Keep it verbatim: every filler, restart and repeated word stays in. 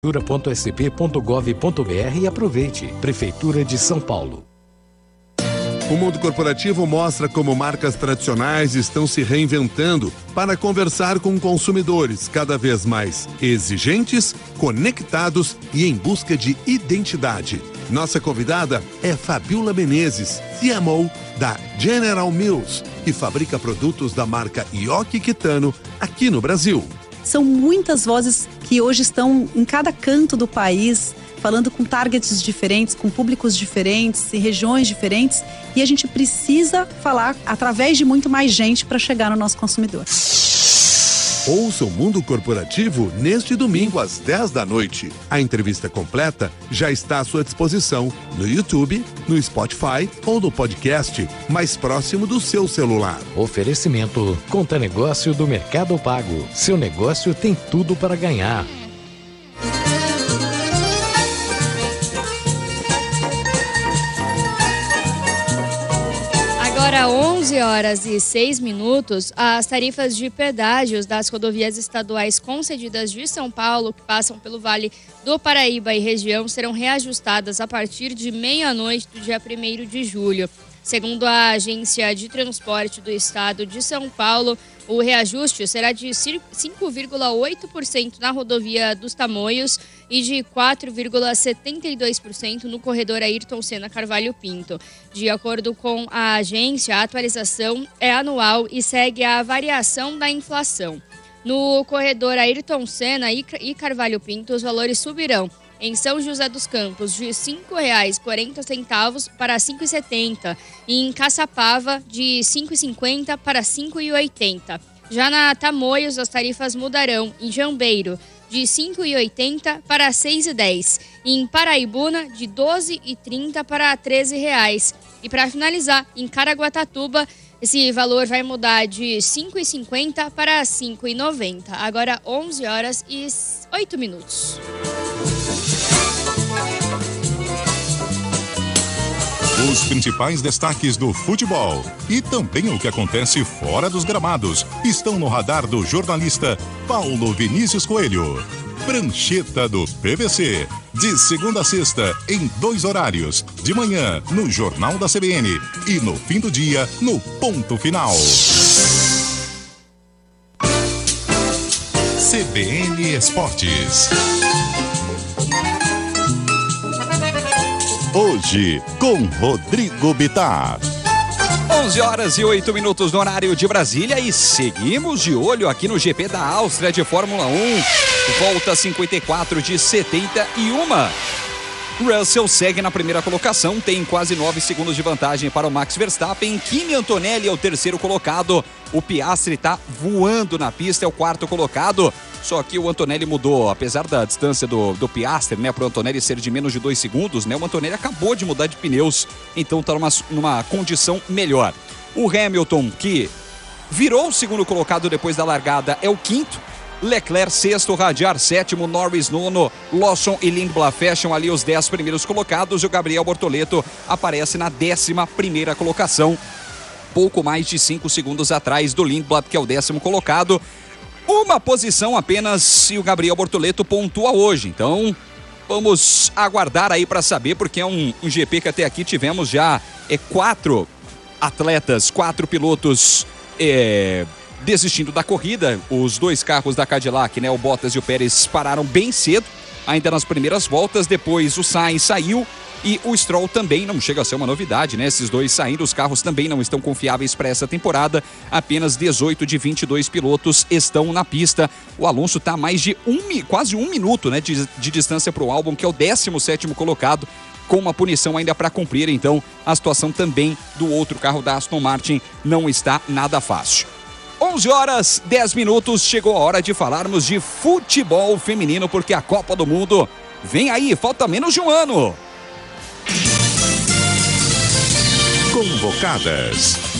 prefeitura ponto s p ponto gov ponto b r e aproveite. Prefeitura de São Paulo. O mundo corporativo mostra como marcas tradicionais estão se reinventando para conversar com consumidores cada vez mais exigentes, conectados e em busca de identidade. Nossa convidada é Fabiola Menezes, C M O da General Mills, que fabrica produtos da marca Yoki Kitano aqui no Brasil. São muitas vozes que hoje estão em cada canto do país, falando com targets diferentes, com públicos diferentes, em regiões diferentes, e a gente precisa falar através de muito mais gente para chegar no nosso consumidor. Ouça o Mundo Corporativo neste domingo às dez da noite. A entrevista completa já está à sua disposição no YouTube, no Spotify ou no podcast mais próximo do seu celular. Oferecimento Conta Negócio do Mercado Pago. Seu negócio tem tudo para ganhar. Agora, onze horas e seis minutos, as tarifas de pedágios das rodovias estaduais concedidas de São Paulo, que passam pelo Vale do Paraíba e região, serão reajustadas a partir de meia-noite do dia primeiro de julho. Segundo a Agência de Transporte do Estado de São Paulo, o reajuste será de cinco vírgula oito por cento na rodovia dos Tamoios e de quatro vírgula setenta e dois por cento no corredor Ayrton Senna Carvalho Pinto. De acordo com a agência, a atualização é anual e segue a variação da inflação. No corredor Ayrton Senna e Carvalho Pinto, os valores subirão. Em São José dos Campos, de cinco reais e quarenta centavos para cinco reais e setenta centavos. E em Caçapava, de cinco reais e cinquenta centavos para cinco reais e oitenta centavos. Já na Tamoios, as tarifas mudarão. Em Jambeiro, de cinco reais e oitenta centavos para seis reais e dez centavos. E em Paraibuna, de doze reais e trinta centavos para treze reais. E para finalizar, em Caraguatatuba, esse valor vai mudar de cinco reais e cinquenta centavos para cinco reais e noventa centavos. Agora, onze horas e oito minutos. Os principais destaques do futebol e também o que acontece fora dos gramados estão no radar do jornalista Paulo Vinícius Coelho. Prancheta do P V C, de segunda a sexta, em dois horários, de manhã no Jornal da C B N e no fim do dia no Ponto Final. C B N Esportes. Hoje, com Rodrigo Bittar. onze horas e oito minutos no horário de Brasília e seguimos de olho aqui no G P da Áustria de Fórmula um. Volta cinquenta e quatro de setenta e um. Russell segue na primeira colocação, tem quase nove segundos de vantagem para o Max Verstappen. Kimi Antonelli é o terceiro colocado. O Piastri está voando na pista, é o quarto colocado. Só que o Antonelli mudou, apesar da distância do, do Piastri, né, para o Antonelli ser de menos de dois segundos, né, o Antonelli acabou de mudar de pneus, então está numa, numa condição melhor. O Hamilton, que virou o segundo colocado depois da largada, é o quinto. Leclerc sexto, Radiar sétimo, Norris nono, Lawson e Lindblad fecham ali os dez primeiros colocados e o Gabriel Bortoleto aparece na décima primeira colocação, pouco mais de cinco segundos atrás do Lindblad, que é o décimo colocado. Uma posição apenas e o Gabriel Bortoleto pontua hoje, então vamos aguardar aí para saber, porque é um, um G P que até aqui tivemos já é, quatro atletas, quatro pilotos é, desistindo da corrida. Os dois carros da Cadillac, né, o Bottas e o Pérez, pararam bem cedo, ainda nas primeiras voltas. Depois o Sainz saiu e o Stroll também, não chega a ser uma novidade, né? Esses dois saindo, os carros também não estão confiáveis para essa temporada. Apenas dezoito de vinte e dois pilotos estão na pista. O Alonso está a mais de um, quase um minuto, né, de, de distância para o Albon, que é o décimo sétimo colocado, com uma punição ainda para cumprir. Então, a situação também do outro carro da Aston Martin não está nada fácil. onze horas, dez minutos, chegou a hora de falarmos de futebol feminino, porque a Copa do Mundo vem aí, falta menos de um ano. Convocadas.